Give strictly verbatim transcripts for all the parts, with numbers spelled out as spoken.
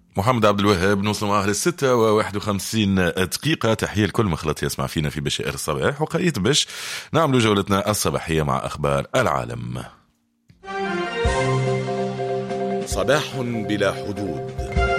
محمد عبد الوهاب. نوصل معاه للستة وواحد وخمسين دقيقة. تحية لكل مخلط يسمع فينا في بشائر الصباح، وقريت باش نعملوا جولتنا الصباحية مع أخبار العالم. صباح بلا حدود.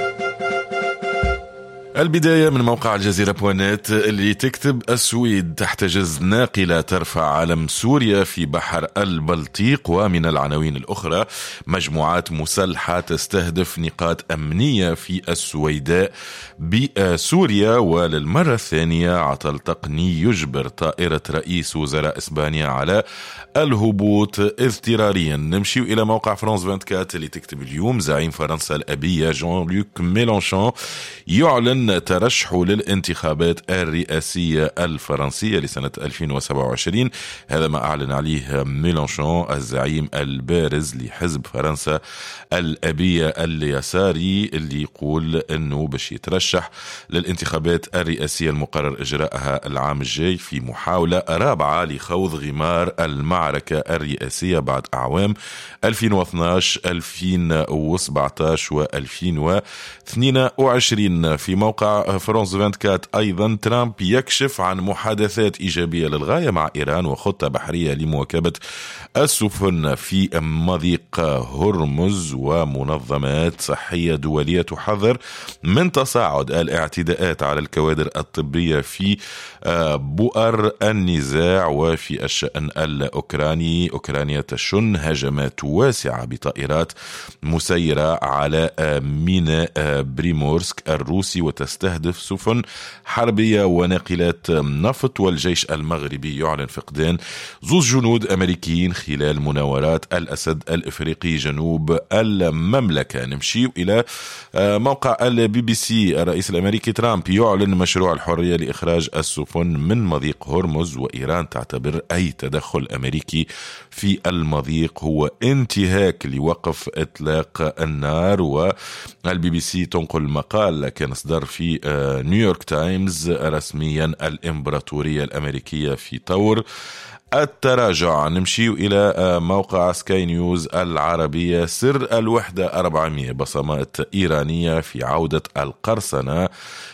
البداية من موقع الجزيرة بوانات اللي تكتب: السويد تحتجز ناقلة ترفع علم سوريا في بحر البلطيق. ومن العناوين الأخرى: مجموعات مسلحة تستهدف نقاط أمنية في السويداء بسوريا. وللمرة الثانية عطل تقني يجبر طائرة رئيس وزراء إسبانيا على الهبوط اضطراريا. نمشي إلى موقع فرانس أربعة وعشرين اللي تكتب اليوم: زعيم فرنسا الأبية جان لوك ميلانشون يعلن ترشحه للانتخابات الرئاسية الفرنسية لسنة ألفين وسبعة وعشرين. هذا ما أعلن عليه ميلانشون الزعيم البارز لحزب فرنسا الأبية اليساري، اللي يقول أنه باش يترشح للانتخابات الرئاسية المقرر إجراءها العام الجاي في محاولة رابعة لخوض غمار المعركة الرئاسية بعد أعوام ألفين واثناش ألفين وسبعتاش وألفين واثنين وعشرين. في موقع فرانس أربعة وعشرين أيضا: ترامب يكشف عن محادثات إيجابية للغاية مع إيران وخطة بحرية لمواكبة السفن في مضيق هرمز. ومنظمات صحية دولية تحذر من تصاعد الاعتداءات على الكوادر الطبية في بؤر النزاع. وفي الشأن الأوكراني: أوكرانيا تشن هجمات واسعة بطائرات مسيرة على ميناء بريمورسك الروسي وتستهدف سفن حربية وناقلات نفط. والجيش المغربي يعلن فقدان زوج جنود أمريكيين خلال مناورات الأسد الإفريقي جنوب المملكة. نمشي إلى موقع البي بي سي: الرئيس الأمريكي ترامب يعلن مشروع الحرية لإخراج السفن من مضيق هرمز. وإيران تعتبر أي تدخل أمريكي في المضيق هو انتهاك لوقف إطلاق النار. والبي بي سي تنقل مقال كان صدر في نيويورك تايمز رسميا: الإمبراطورية الأمريكية في طور التراجع. نمشي إلى موقع سكاي نيوز العربية: سر الوحدة أربعمية، بصمات إيرانية في عودة القرصنة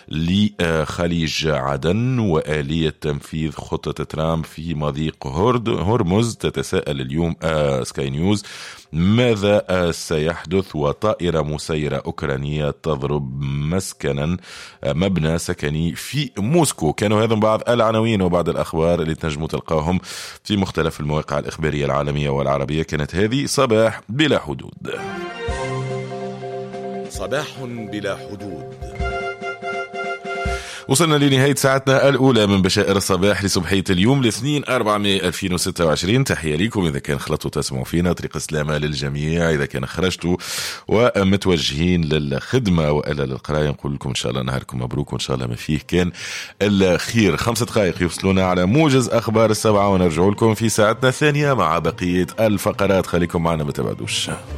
لخليج عدن وآلية تنفيذ خطة ترامب في مضيق هرمز. تتساءل اليوم سكاي نيوز: ماذا سيحدث؟ وطائرة مسيرة أوكرانية تضرب مسكنا مبنى سكني في موسكو. كانوا هذا بعض العناوين وبعض الأخبار اللي تنجموا تلقاهم في مختلف المواقع الإخبارية العالمية والعربية. كانت هذه صباح بلا حدود. صباح بلا حدود. وصلنا لنهاية ساعتنا الأولى من بشائر الصباح لصبحية اليوم الاثنين أربعة ماي ألفين وستة وعشرين. تحية لكم إذا كان خلطوا تسمعوا فينا. طريق السلامة للجميع إذا كان خرجتوا ومتوجهين للخدمة وإلا للقراءة. نقول لكم إن شاء الله نهاركم مبروك وإن شاء الله ما فيه كان الخير. خمسة دقائق يوصلونا على موجز أخبار السبعة ونرجع لكم في ساعتنا الثانية مع بقية الفقرات. خليكم معنا ما تبعدوش.